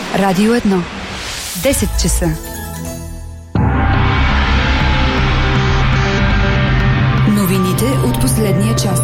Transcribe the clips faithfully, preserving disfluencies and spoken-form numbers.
Радио едно. десет часа. Новините от последния час.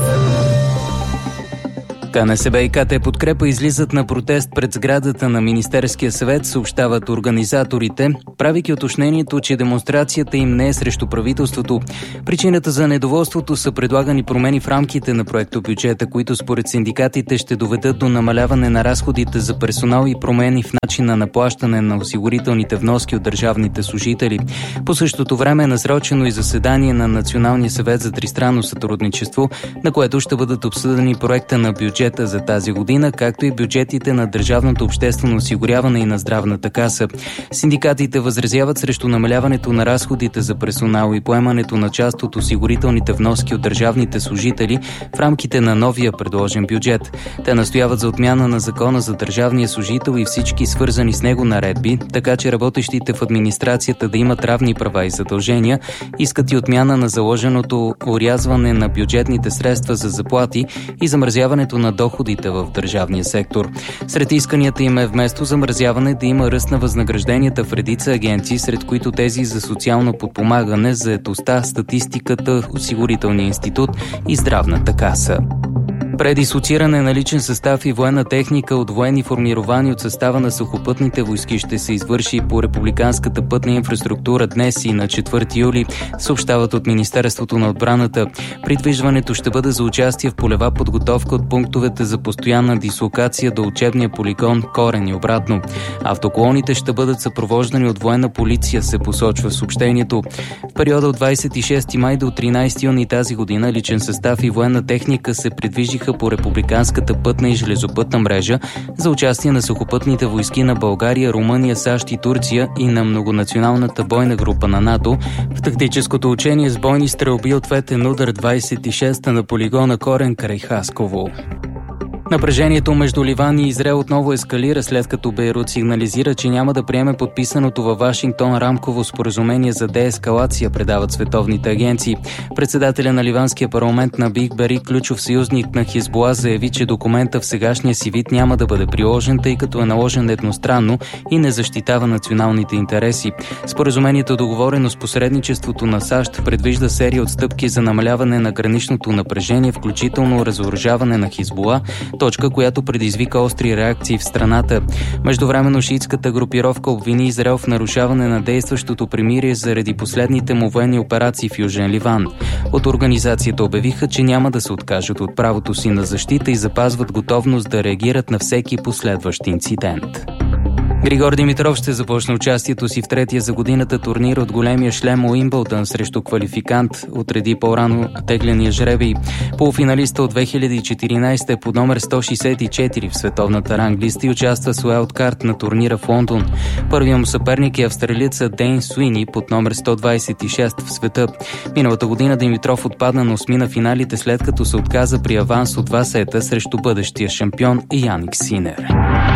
КНСБ и КТ Подкрепа излизат на протест пред сградата на Министерския съвет, съобщават организаторите, правейки уточнението, че демонстрацията им не е срещу правителството. Причината за недоволството са предлагани промени в рамките на проектобюджета, които според синдикатите ще доведат до намаляване на разходите за персонал и промени в начина на плащане на осигурителните вноски от държавните служители. По същото време е насрочено и заседание на Националния съвет за тристранно сътрудничество, на което ще бъдат обсъдени проекта на бюджет за тази година, както и бюджетите на Държавното обществено осигуряване и на Здравната каса. Синдикатите възразяват срещу намаляването на разходите за персонал и поемането на част от осигурителните вноски от държавните служители в рамките на новия предложен бюджет. Те настояват за отмяна на закона за държавния служител и всички свързани с него наредби, така че работещите в администрацията да имат равни права и задължения, искат и отмяна на заложеното орязване на бюджетните средства за заплати и замразяването на доходите в държавния сектор. Сред исканията им е вместо замразяване да има ръст на възнагражденията в редица агенции, сред които тези за социално подпомагане, заетостта, статистиката, Осигурителния институт и Здравната каса. Предислоциране на личен състав и военна техника от военни формирования от състава на сухопътните войски ще се извърши по републиканската пътна инфраструктура днес и на четвърти юли, съобщават от Министерството на отбраната. Придвижването ще бъде за участие в полева подготовка от пунктовете за постоянна дислокация до учебния полигон Корен и обратно. Автоколоните ще бъдат съпровождани от военна полиция, се посочва в съобщението. В периода от двадесет и шести май до тринадесети юни тази година личен състав и военна техника се придвижиха по републиканската пътна и железопътна мрежа за участие на сухопътните войски на България, Румъния, САЩ и Турция и на многонационалната бойна група на НАТО в тактическото учение с бойни стрелби ответен удар двадесет и шеста на полигона Корен край Хасково. Напрежението между Ливан и Израел отново ескалира, след като Бейрут сигнализира, че няма да приеме подписаното във Вашингтон рамково споразумение за деескалация, предават световните агенции. Председателя на ливанския парламент Набих Бери, ключов съюзник на Хизбула, заяви, че документа в сегашния си вид няма да бъде приложен, тъй като е наложен едностранно и не защитава националните интереси. Споразумението, договорено с посредничеството на САЩ, предвижда серия от стъпки за намаляване на граничното напрежение, включително разоръжаване на Хизбула, точка, която предизвика остри реакции в страната. Междувременно шиитската групировка обвини Израел в нарушаване на действащото примирие заради последните му военни операции в Южен Ливан. От организацията обявиха, че няма да се откажат от правото си на защита и запазват готовност да реагират на всеки последващ инцидент. Григор Димитров ще започне участието си в третия за годината турнир от големия шлем Уимбълдън срещу квалификант, отреди по-рано тегления жребий. Полуфиналиста от две хиляди и четиринадесета е под номер сто шестдесет и четири в световната ранглиста и участва с уайлдкарт на турнира в Лондон. Първият му съперник е австралиеца Дейн Суини под номер сто двадесет и шест в света. Миналата година Димитров отпадна на осмина финалите, след като се отказа при аванс от два сета срещу бъдещия шампион Яник Синер.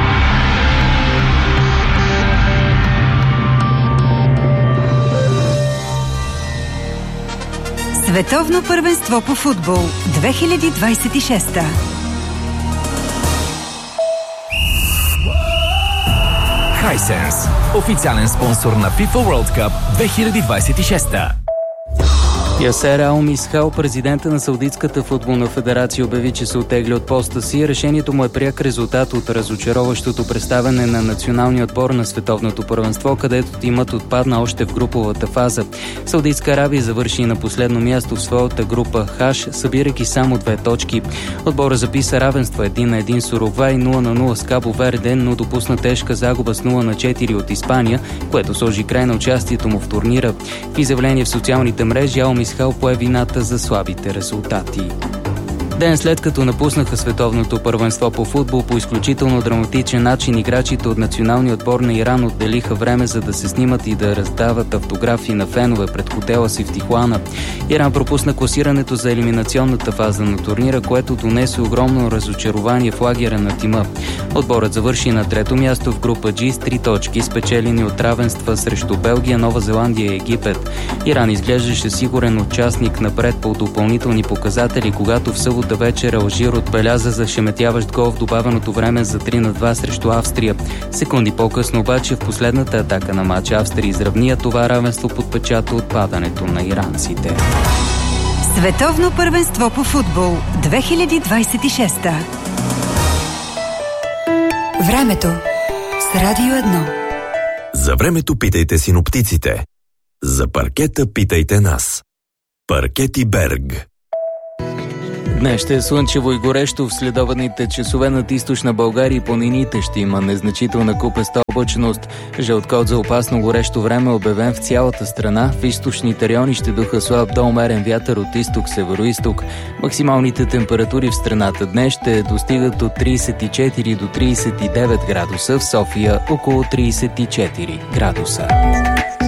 Световно първенство по футбол две хиляди двадесет и шеста. Hisense, официален спонсор на FIFA World Cup две хиляди двадесет и шеста. Ясер Ал Мисхал, президента на Саудитската футболна федерация, обяви, че се оттегли от поста си. Решението му е пряк резултат от разочароващото представяне на националния отбор на световното първенство, където тимът отпадна още в груповата фаза. Саудитска Арабия завърши на последно място в своята група Хаш, събирайки само две точки. Отбора записа равенство един на един с Уругвай, нула на нула с Кабо Верде, но допусна тежка загуба с нула на четири от Испания, което сложи край на участието му в турнира. В изявление в социалните мрежи Ал Мисхал пое вината за слабите резултати. Ден след като напуснаха световното първенство по футбол по изключително драматичен начин, играчите от националния отбор на Иран отделиха време, за да се снимат и да раздават автографи на фенове пред хотела си в Тихуана. Иран пропусна класирането за елиминационната фаза на турнира, което донесе огромно разочарование в лагера на тима. Отборът завърши на трето място в група G с три точки, спечелени от равенства срещу Белгия, Нова Зеландия и Египет. Иран изглеждаше сигурен участник напред по допълнителни показатели, когато в събота следващата вечер Алжир отбеляза зашеметяващ гол в добавеното време за три на два срещу Австрия. Секунди по-късно обаче в последната атака на матча Австрия изравния това равенство под печата от падането на иранците. Световно първенство по футбол две хиляди двадесет и шеста. Времето с Радио едно. За времето питайте синоптиците. За паркета питайте нас. Паркети Берг. Днес ще е слънчево и горещо. В следобедните часове над източна България и планините ще има незначителна купеста облачност. Жълт код за опасно горещо време е обявен в цялата страна. В източните райони ще духа слаб до умерен вятър от изток-североизток. Максималните температури в страната днес ще достигат от тридесет и четири до тридесет и девет градуса, в София около тридесет и четири градуса.